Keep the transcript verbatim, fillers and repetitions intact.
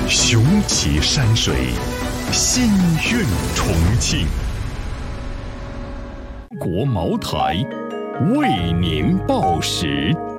雄奇山水，心韵重庆。国茅台，为您报时。